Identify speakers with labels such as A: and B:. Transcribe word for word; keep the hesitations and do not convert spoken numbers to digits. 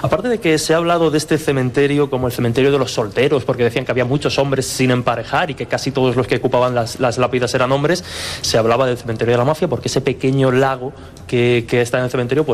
A: Aparte de que se ha hablado de este cementerio como el cementerio de los solteros, porque decían que había muchos hombres sin emparejar y que casi todos los que ocupaban las, las lápidas eran hombres, se hablaba del cementerio de la mafia porque ese pequeño lago que, que está en el cementerio pues